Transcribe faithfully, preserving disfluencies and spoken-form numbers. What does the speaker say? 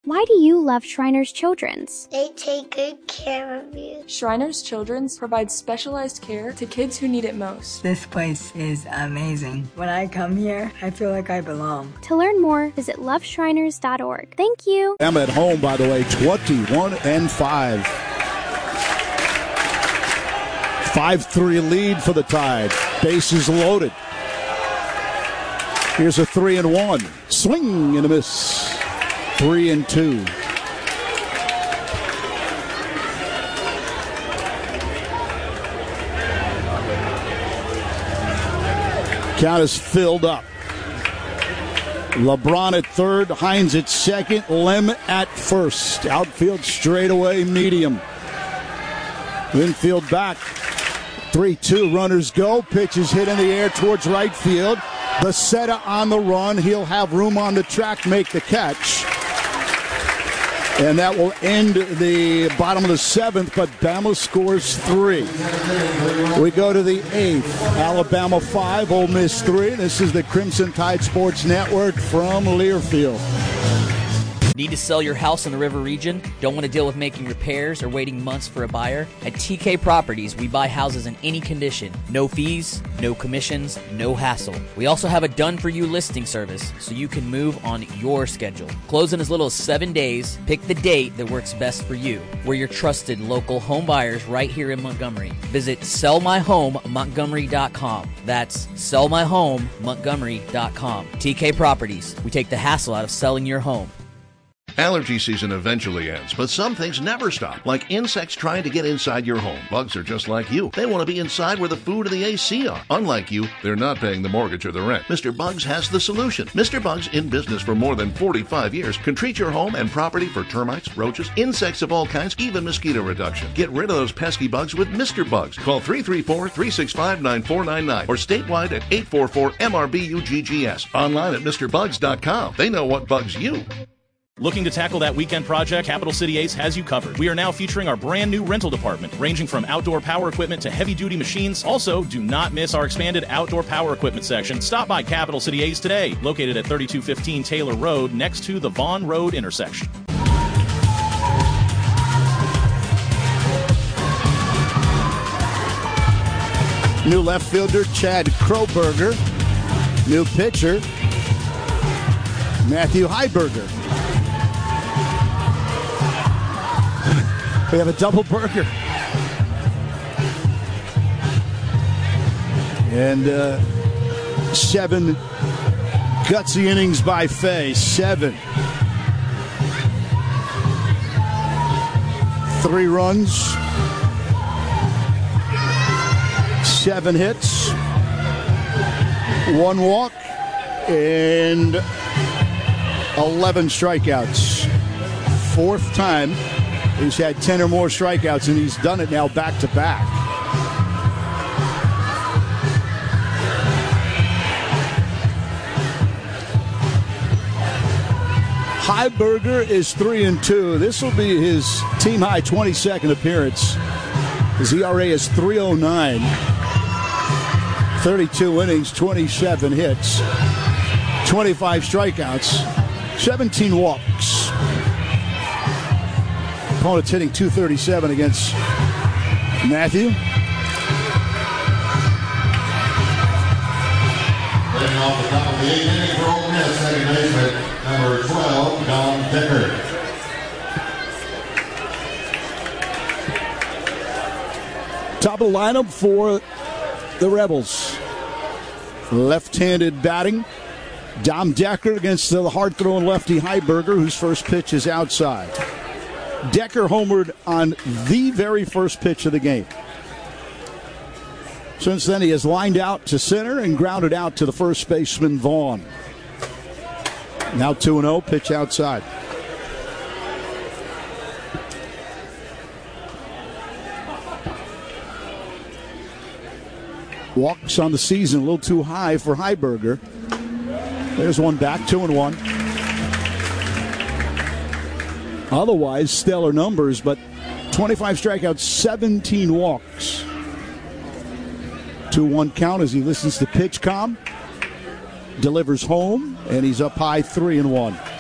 Why do you love Shriners Children's? They take good care of you. Shriners Children's provides specialized care to kids who need it most. This place is amazing. When I come here, I feel like I belong. To learn more, visit love shriners dot org. Thank you. Emma at home, by the way, twenty-one and five. five three lead for the Tide. Bases loaded. Here's a three and one. Swing and a miss. Three and two. Count is filled up. LeBron at third, Hines at second, Lem at first. Outfield straightaway medium. Infield back. three two, runners go. Pitch is hit in the air towards right field. Becerra on the run. He'll have room on the track, make the catch. And that will end the bottom of the seventh, but Bama scores three. We go to the eighth. Alabama five, Ole Miss three. This is the Crimson Tide Sports Network from Learfield. Need to sell your house in the River region? Don't want to deal with making repairs or waiting months for a buyer? At T K Properties, we buy houses in any condition. No fees, no commissions, no hassle. We also have a done-for-you listing service, so you can move on your schedule. Close in as little as seven days. Pick the date that works best for you. We're your trusted local home buyers right here in Montgomery. Visit sell my home montgomery dot com. That's sell my home montgomery dot com. T K Properties. We take the hassle out of selling your home. Allergy season eventually ends, but some things never stop, like insects trying to get inside your home. Bugs are just like you. They want to be inside where the food and the A C are. Unlike you, they're not paying the mortgage or the rent. Mister Bugs has the solution. Mister Bugs, in business for more than forty-five years, can treat your home and property for termites, roaches, insects of all kinds, even mosquito reduction. Get rid of those pesky bugs with Mister Bugs. Call three three four, three six five, nine four nine nine or statewide at eight four four M R B U G G S. Online at Mr Bugs dot com. They know what bugs you. Looking to tackle that weekend project? Capital City Ace has you covered. We are now featuring our brand new rental department, ranging from outdoor power equipment to heavy-duty machines. Also, do not miss our expanded outdoor power equipment section. Stop by Capital City Ace today, located at thirty-two fifteen Taylor Road, next to the Vaughn Road intersection. New left fielder, Chad Kroberger. New pitcher, Matthew Heiberger. We have a double burger. And uh, seven gutsy innings by Fay. Seven. Three runs. Seven hits. One walk. And eleven strikeouts. Fourth time he's had ten or more strikeouts, and he's done it now back to back. Heiberger is three and two. This will be his team high twenty-second appearance. His E R A is three oh nine. thirty-two innings, twenty-seven hits, twenty-five strikeouts, seventeen walks. Opponent's hitting two thirty-seven against Matthew. Leading off the top of the eighth inning for Ole Miss, second baseman, number twelve, Don Decker. Top of the lineup for the Rebels. Left-handed batting. Dom Decker against the hard-throwing lefty Heiberger, whose first pitch is outside. Decker homered on the very first pitch of the game. Since then, he has lined out to center and grounded out to the first baseman, Vaughn. Now two and oh, pitch outside. Walks on the season a little too high for Heiberger. There's one back, two and one. Otherwise, stellar numbers, but twenty-five strikeouts, seventeen walks. two one count as he listens to pitch com. Delivers home, and he's up high three and one.